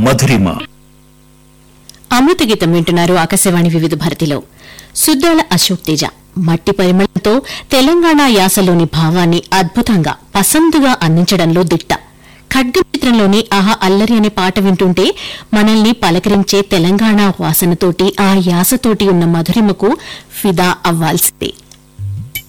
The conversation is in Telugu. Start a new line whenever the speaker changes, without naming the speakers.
మధురిమ.
అమృత గీతం వింటున్నారు ఆకాశవాణి వివిధ భారతిలో. సుద్దాల అశోక్ తేజ మట్టి పరిమళంతో తెలంగాణ యాసలోని భావాన్ని అద్భుతంగా పసందుగా అందించడంలో దిట్ట. ఖడ్గం చిత్రంలోని ఆహా అల్లరి అనే పాట వింటుంటే మనల్ని పలకరించే తెలంగాణ వాసనతోటి ఆ యాసతోటి ఉన్న మధురిమకు ఫిదా అవ్వాల్సిందే.